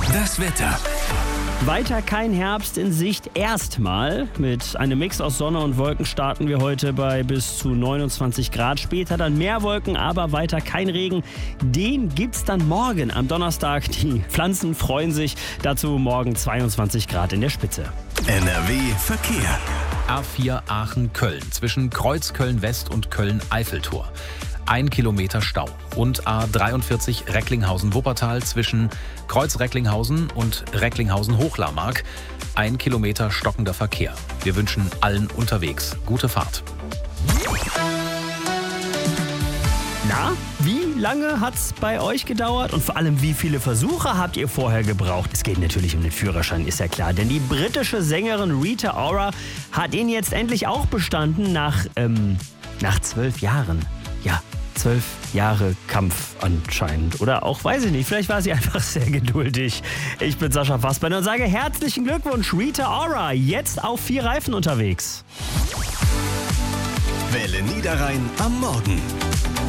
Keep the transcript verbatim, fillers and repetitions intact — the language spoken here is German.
Das Wetter. Weiter kein Herbst in Sicht erstmal. Mit einem Mix aus Sonne und Wolken starten wir heute bei bis zu neunundzwanzig Grad. Später dann mehr Wolken, aber weiter kein Regen. Den gibt's dann morgen am Donnerstag. Die Pflanzen freuen sich. Dazu morgen zweiundzwanzig Grad in der Spitze. N R W Verkehr. A vier Aachen-Köln zwischen Kreuzköln-West und Köln-Eiffeltor. Ein Kilometer Stau. Und A dreiundvierzig Recklinghausen-Wuppertal zwischen Kreuz-Recklinghausen und Recklinghausen-Hochlarmark. Ein Kilometer stockender Verkehr. Wir wünschen allen unterwegs gute Fahrt. Na, wie lange hat's bei euch gedauert und vor allem wie viele Versuche habt ihr vorher gebraucht? Es geht natürlich um den Führerschein, ist ja klar, denn die britische Sängerin Rita Ora hat ihn jetzt endlich auch bestanden nach, ähm, nach zwölf Jahren. Ja, zwölf Jahre Kampf anscheinend. Oder auch, weiß ich nicht, vielleicht war sie einfach sehr geduldig. Ich bin Sascha Fassbender und sage herzlichen Glückwunsch, Rita Ora, jetzt auf vier Reifen unterwegs. Welle Niederrhein am Morgen.